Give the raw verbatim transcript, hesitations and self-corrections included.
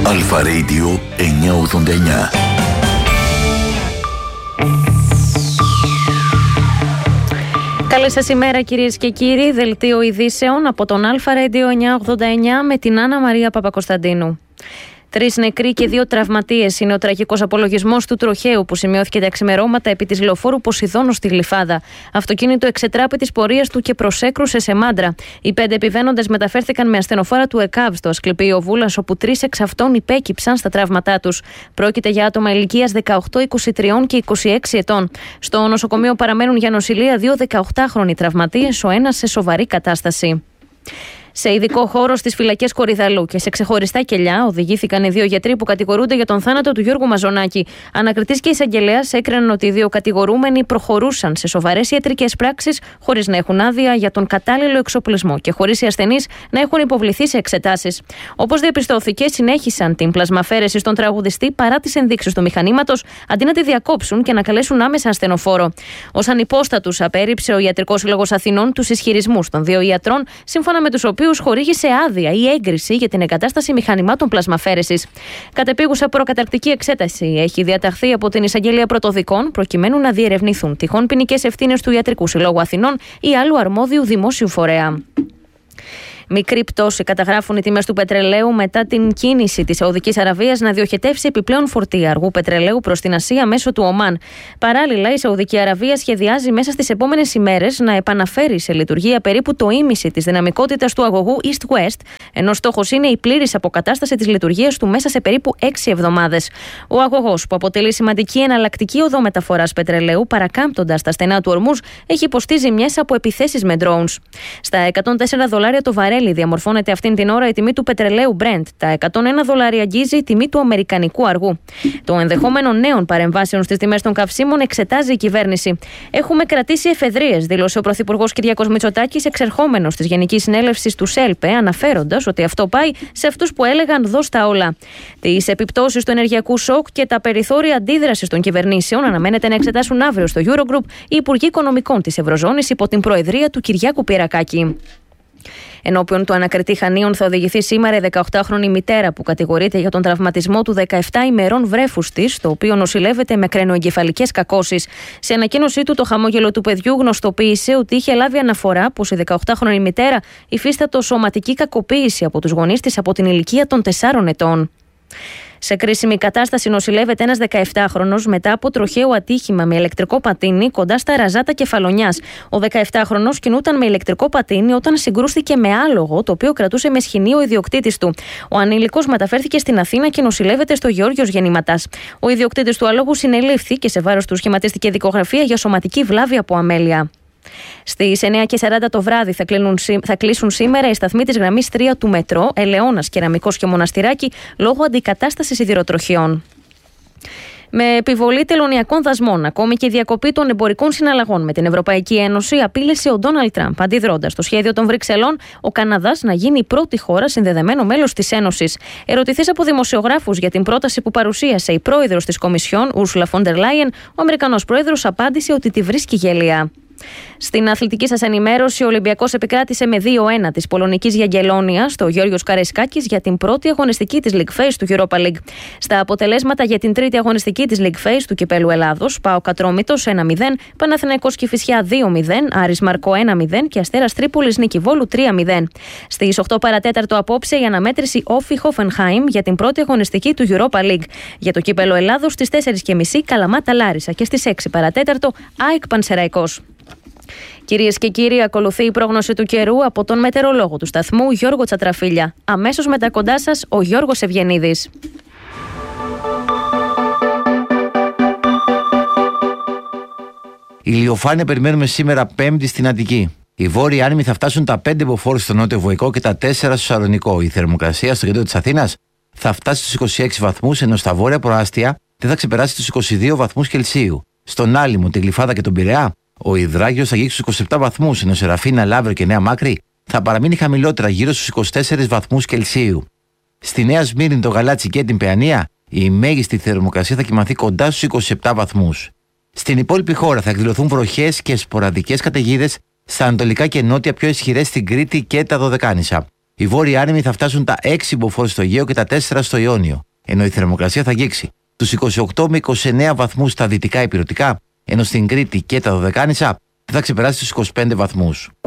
Αλφα Radio εννιακόσια ογδόντα εννιά. Καλή σας ημέρα κυρίες και κύριοι, δελτίο ειδήσεων από τον Αλφα Radio εννιακόσια ογδόντα εννιά με την Άννα Μαρία Παπακοσταντίνου. Τρεις νεκροί και δύο τραυματίες είναι ο τραγικός απολογισμός του τροχαίου που σημειώθηκε τα ξημερώματα επί της λεωφόρου Ποσειδώνου στη Γλυφάδα. Αυτοκίνητο εξετράπη της πορείας του και προσέκρουσε σε μάντρα. Οι πέντε επιβαίνοντες μεταφέρθηκαν με ασθενοφόρα του ΕΚΑΒ στο Ασκληπείο Βούλας, όπου τρεις εξ αυτών υπέκυψαν στα τραύματά τους. Πρόκειται για άτομα ηλικίας δεκαοκτώ, είκοσι τρία και είκοσι έξι ετών. Στο νοσοκομείο παραμένουν για νοσηλεία δύο δεκαοκτάχρονοι τραυματίες, ο ένας σε σοβαρή κατάσταση. Σε ειδικό χώρο στις φυλακές Κορυδαλού και σε ξεχωριστά κελιά οδηγήθηκαν οι δύο γιατροί που κατηγορούνται για τον θάνατο του Γιώργου Μαζονάκη. Ανακριτής και εισαγγελέας έκριναν ότι οι δύο κατηγορούμενοι προχωρούσαν σε σοβαρές ιατρικές πράξεις χωρίς να έχουν άδεια για τον κατάλληλο εξοπλισμό και χωρίς οι ασθενείς να έχουν υποβληθεί σε εξετάσεις. Όπως διαπιστώθηκε, συνέχισαν την πλασμαφέρεση στον τραγουδιστή παρά τις ενδείξεις του μηχανήματος, αντί να τη διακόψουν και να καλέσουν άμεσα ασθενοφόρο. Ως ανυπόστατους απέρριψε ο Ιατρικός Σύλλογος Αθηνών τους ισχυρισμούς των δύο ιατρών, σύμφωνα με τους οποίους χορήγησε άδεια ή έγκριση για την εγκατάσταση μηχανημάτων πλασμαφέρεσης. Κατεπίγουσα προκαταρκτική εξέταση έχει διαταχθεί από την Εισαγγελία Πρωτοδικών προκειμένου να διερευνηθούν τυχόν ποινικές ευθύνες του Ιατρικού Συλλόγου Αθηνών ή άλλου αρμόδιου δημόσιου φορέα. Μικρή πτώση καταγράφουν οι τιμές του πετρελαίου μετά την κίνηση της Σαουδικής Αραβίας να διοχετεύσει επιπλέον φορτία αργού πετρελαίου προς την Ασία μέσω του Ομάν. Παράλληλα, η Σαουδική Αραβία σχεδιάζει μέσα στις επόμενες ημέρες να επαναφέρει σε λειτουργία περίπου το ίμιση της δυναμικότητας του αγωγού East-West, ενώ στόχος είναι η πλήρης αποκατάσταση της λειτουργίας του μέσα σε περίπου έξι εβδομάδες. Ο αγωγός, που αποτελεί σημαντική εναλλακτική οδό μεταφοράς πετρελαίου, παρακάμπτοντας τα στενά του ορμούς, έχει υποστεί ζημιές από επιθέσεις με drones. Στα εκατόν τέσσερα δολάρια το βαρέλι διαμορφώνεται αυτήν την ώρα η τιμή του πετρελαίου Brent. Τα εκατόν ένα δολάρια αγγίζει η τιμή του αμερικανικού αργού. Το ενδεχόμενο νέων παρεμβάσεων στις τιμές των καυσίμων εξετάζει η κυβέρνηση. Έχουμε κρατήσει εφεδρείες, δήλωσε ο Πρωθυπουργός Κυριάκος Μητσοτάκης, εξερχόμενος της Γενικής Συνέλευσης του ΣΕΛΠΕ, αναφέροντας ότι αυτό πάει σε αυτούς που έλεγαν «δώσ' τα όλα». Τις επιπτώσεις του ενεργειακού σοκ και τα περιθώρια αντίδρασης των κυβερνήσεων αναμένεται να εξετάσουν αύριο στο Eurogroup οι Υπουργοί Οικονομικών της Ευρωζώνης υπό την προεδρία του Κυριάκου Πυρακάκη. Ενώπιον του ανακριτή Χανίων θα οδηγηθεί σήμερα η δεκαοκτάχρονη μητέρα που κατηγορείται για τον τραυματισμό του δεκαεπτά ημερών βρέφους της, το οποίο νοσηλεύεται με κρενοεγκεφαλικές κακώσεις. Σε ανακοίνωσή του, το χαμόγελο του παιδιού γνωστοποίησε ότι είχε λάβει αναφορά πως η δεκαοκτάχρονη μητέρα υφίστατο σωματική κακοποίηση από τους γονείς της από την ηλικία των τεσσάρων ετών. Σε κρίσιμη κατάσταση νοσηλεύεται ένας δεκαεπτάχρονος μετά από τροχαίο ατύχημα με ηλεκτρικό πατίνι κοντά στα Ραζάτα Κεφαλονιάς. Ο δεκαεπτάχρονος κινούταν με ηλεκτρικό πατίνι όταν συγκρούστηκε με άλογο, το οποίο κρατούσε με σχοινί ο ιδιοκτήτης του. Ο ανήλικος μεταφέρθηκε στην Αθήνα και νοσηλεύεται στο Γεώργιος Γεννηματάς. Ο ιδιοκτήτης του αλόγου συνελήφθη και σε βάρος του σχηματίστηκε δικογραφία για σωματική βλάβη από αμέλεια. Στις εννιά και σαράντα το βράδυ θα, κλείνουν, θα κλείσουν σήμερα οι σταθμοί της γραμμής τρία του μετρό, Ελαιώνας, Κεραμικός και Μοναστηράκι, λόγω αντικατάστασης σιδηροτροχιών. Με επιβολή τελωνειακών δασμών, ακόμη και η διακοπή των εμπορικών συναλλαγών με την Ευρωπαϊκή Ένωση, απείλησε ο Ντόναλντ Τραμπ, αντιδρώντας στο σχέδιο των Βρυξελών ο Καναδάς να γίνει η πρώτη χώρα συνδεδεμένο μέλος της Ένωσης. Ερωτηθής από δημοσιογράφους για την πρόταση που παρουσίασε η πρόεδρος της Κομισιόν, Ursula von der Leyen, ο Αμερικανός πρόεδρος απάντησε ότι τη βρίσκει γελία. Στην αθλητική σας ενημέρωση, ο Ολυμπιακός επικράτησε με δύο ένα της Πολωνικής Γιαγγελόνιας στο Γιώργιος Καραϊσκάκης για την πρώτη αγωνιστική της League Phase του Europa League. Στα αποτελέσματα για την τρίτη αγωνιστική της League Phase του Κυπέλλου Ελλάδος, ΠΑΟΚ Ατρόμητος ένα μηδέν, Παναθηναϊκός Κηφισιά δύο μηδέν, Άρης Μαρκό ένα μηδέν και Αστέρας Τρίπολης Νίκη Βόλου τρία μηδέν. Στις οκτώ παρατέταρτο απόψε η αναμέτρηση Όφι Χόφενχάιμ για την πρώτη αγωνιστική του Europa League. Για το Κύπελλο Ελλάδος στις τέσσερις και μισή Καλαμάτα Λάρισα και στις έξι παρατέταρτο ΑΕΚ Πανσεραϊκός. Κυρίες και κύριοι, ακολουθεί η πρόγνωση του καιρού από τον μετεωρολόγο του σταθμού Γιώργο Τσατραφίλια. Αμέσως μετά κοντά σας ο Γιώργος Ευγενίδης. Ηλιοφάνεια περιμένουμε σήμερα Πέμπτη στην Αττική. Οι βόρειοι άνεμοι θα φτάσουν τα πέντε μποφόρ στο νότιο Βοϊκό και τα τέσσερα στο Σαλονικό. Η θερμοκρασία στο κέντρο της Αθήνας θα φτάσει στους είκοσι έξι βαθμούς, ενώ στα βόρεια προάστια δεν θα ξεπεράσει τους είκοσι δύο βαθμούς Κελσίου. Στον Άλυμο, τη Γλυφάδα και τον Πειραιά, ο υδράγιος θα αγγίξει στους είκοσι επτά βαθμούς, ενώ σε Ραφίνα, Λαύριο και Νέα Μάκρη θα παραμείνει χαμηλότερα γύρω στους είκοσι τέσσερις βαθμούς Κελσίου. Στη Νέα Σμύρνη, το Γαλάτσι και την Παιανία, η μέγιστη θερμοκρασία θα κυμανθεί κοντά στους είκοσι επτά βαθμούς. Στην υπόλοιπη χώρα θα εκδηλωθούν βροχές και σποραδικές καταιγίδες στα ανατολικά και νότια, πιο ισχυρές στην Κρήτη και τα Δωδεκάνησα. Οι βόρειοι άνεμοι θα φτάσουν τα έξι μποφόρ στο Αιγαίο και τα τέσσερα στο Ιόνιο, ενώ η θερμοκρασία θα αγγίξει τους είκοσι οκτώ με είκοσι εννέα βαθμούς στα δυτικά ηπειρωτικά, ενώ στην Κρήτη και τα Δωδεκάνησα θα ξεπεράσει τους είκοσι πέντε βαθμούς.